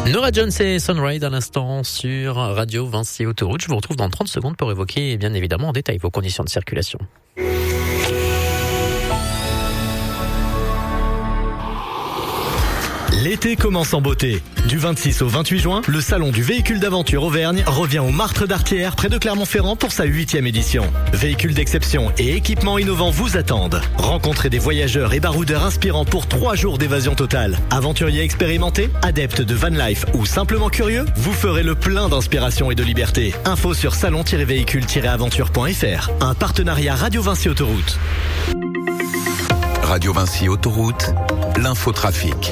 Norah Jones et Sunrise à l'instant sur Radio Vinci Autoroute. Je vous retrouve dans 30 secondes pour évoquer bien évidemment en détail vos conditions de circulation. L'été commence en beauté. Du 26 au 28 juin, le salon du véhicule d'aventure Auvergne revient au Martre d'Artière près de Clermont-Ferrand pour sa 8e édition. Véhicules d'exception et équipements innovants vous attendent. Rencontrez des voyageurs et baroudeurs inspirants pour 3 jours d'évasion totale. Aventuriers expérimentés, adeptes de van life ou simplement curieux, vous ferez le plein d'inspiration et de liberté. Info sur salon-véhicule-aventure.fr. Un partenariat Radio Vinci Autoroute. Radio Vinci Autoroute, l'infotrafic.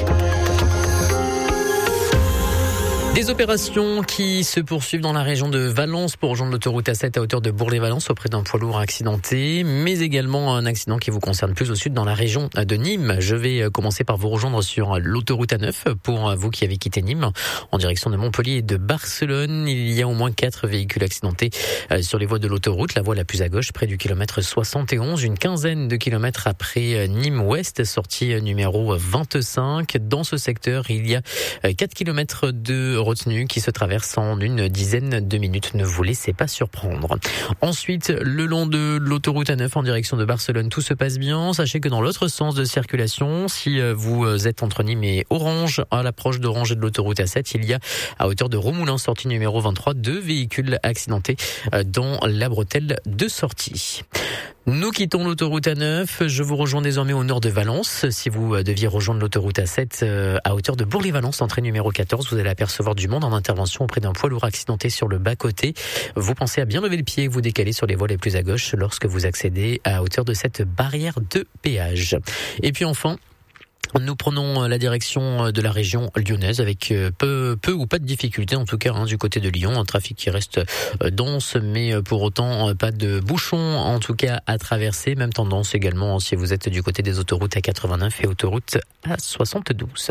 Des opérations qui se poursuivent dans la région de Valence pour rejoindre l'autoroute A7 à hauteur de Bourg-les-Valence auprès d'un poids lourd accidenté, mais également un accident qui vous concerne plus au sud dans la région de Nîmes. Je vais commencer par vous rejoindre sur l'autoroute A9 pour vous qui avez quitté Nîmes en direction de Montpellier et de Barcelone. Il y a au moins 4 véhicules accidentés sur les voies de l'autoroute. La voie la plus à gauche près du kilomètre 71, une quinzaine de kilomètres après Nîmes-Ouest, sortie numéro 25. Dans ce secteur, il y a 4 kilomètres de retenue qui se traverse en une dizaine de minutes. Ne vous laissez pas surprendre. Ensuite, le long de l'autoroute A9 en direction de Barcelone, tout se passe bien. Sachez que dans l'autre sens de circulation, si vous êtes entre Nîmes et Orange, à l'approche d'Orange et de l'autoroute A7, il y a à hauteur de Romoulin, sortie numéro 23, 2 véhicules accidentés dans la bretelle de sortie. Nous quittons l'autoroute A9. Je vous rejoins désormais au nord de Valence. Si vous deviez rejoindre l'autoroute A7 à hauteur de Bourg-les-Valence, entrée numéro 14, vous allez apercevoir du monde en intervention auprès d'un poids lourd accidenté sur le bas-côté. Vous pensez à bien lever le pied et vous décaler sur les voies les plus à gauche lorsque vous accédez à hauteur de cette barrière de péage. Et puis enfin, nous prenons la direction de la région lyonnaise avec peu ou pas de difficultés, en tout cas du côté de Lyon. Un trafic qui reste dense, mais pour autant pas de bouchons, en tout cas à traverser. Même tendance également si vous êtes du côté des autoroutes A89 et autoroute A72.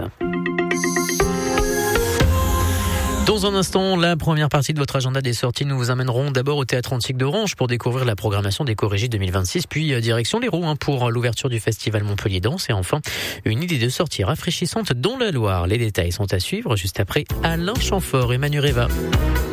Dans un instant, la première partie de votre agenda des sorties, nous vous amènerons d'abord au Théâtre Antique d'Orange pour découvrir la programmation des Corégies 2026, puis direction l'Hérault pour l'ouverture du festival Montpellier Danse et enfin une idée de sortie rafraîchissante dans la Loire. Les détails sont à suivre juste après Alain Chamfort et Manu Reva.